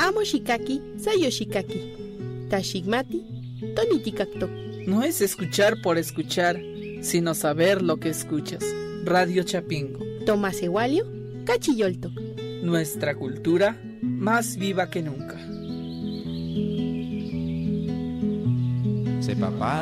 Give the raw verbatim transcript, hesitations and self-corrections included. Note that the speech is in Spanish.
Amo shikaki, sayo shikaki. Tashigmati, tonitikaktok. No es escuchar por escuchar, sino saber lo que escuchas. Radio Chapingo. Tomás Ewalio, Cachiyoltok. Nuestra cultura más viva que nunca. Se papá.